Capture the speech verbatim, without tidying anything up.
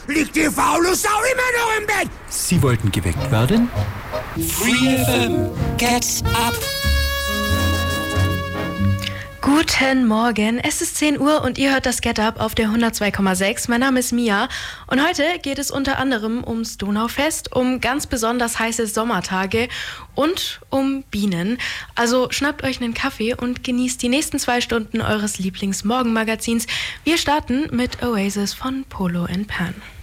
liegt die faule Sau immer noch im Bett. Sie wollten geweckt werden? Free F M. Get up. Guten Morgen, es ist zehn Uhr und ihr hört das Get Up auf der hundertzwei Komma sechs. Mein Name ist Mia und heute geht es unter anderem ums Donaufest, um ganz besonders heiße Sommertage und um Bienen. Also schnappt euch einen Kaffee und genießt die nächsten zwei Stunden eures Lieblingsmorgenmagazins. Wir starten mit Oasis von Polo and Pan.